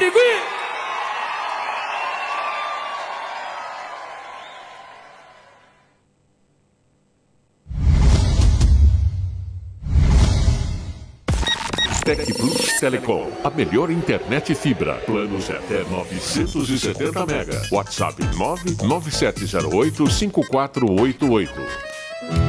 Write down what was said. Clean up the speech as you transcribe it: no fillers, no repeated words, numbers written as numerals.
Birigui! Tec Plus Telecom, a melhor internet fibra. Planos até 970 mega. WhatsApp 997085488.